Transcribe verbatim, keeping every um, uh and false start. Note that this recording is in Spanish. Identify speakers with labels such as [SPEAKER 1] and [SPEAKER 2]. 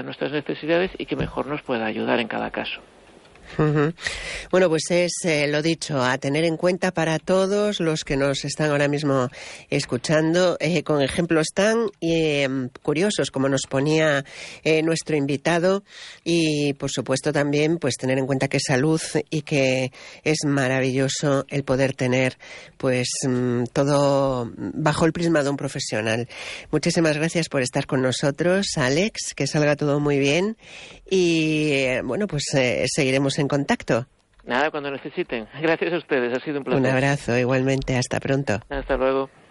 [SPEAKER 1] nuestras necesidades y que mejor nos pueda ayudar en cada caso.
[SPEAKER 2] Uh-huh. Bueno, pues es eh, lo dicho, a tener en cuenta para todos los que nos están ahora mismo escuchando, eh, con ejemplos tan eh, curiosos como nos ponía eh, nuestro invitado, y por supuesto también pues tener en cuenta que es salud y que es maravilloso el poder tener pues todo bajo el prisma de un profesional. Muchísimas gracias por estar con nosotros, Alex, que salga todo muy bien y eh, bueno, pues eh, seguiremos en contacto.
[SPEAKER 1] Nada, cuando necesiten. Gracias a ustedes, ha sido un placer.
[SPEAKER 2] Un abrazo, igualmente. Hasta pronto.
[SPEAKER 1] Hasta luego.